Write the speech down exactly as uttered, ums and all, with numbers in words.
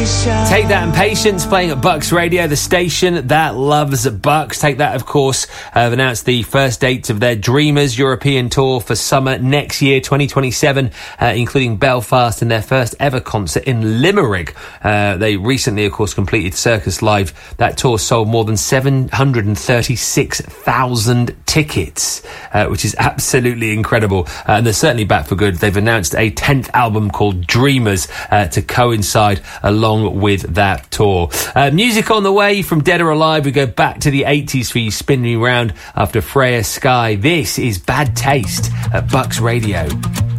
Take That and Patience playing at Bucks Radio, the station that loves Bucks. Take That, of course, have announced the first dates of their Dreamers European tour for summer next year, twenty twenty-seven, uh, including Belfast and their first ever concert in Limerick. Uh, they recently, of course, completed Circus Live. That tour sold more than seven hundred thirty-six thousand tickets, uh, which is absolutely incredible. Uh, and they're certainly back for good. They've announced a tenth album called Dreamers uh, to coincide along with that tour. Uh, music on the way from Dead or Alive. We go back to the eighties for you, spinning around after Freya Sky. This is Bad Taste at Bucks Radio.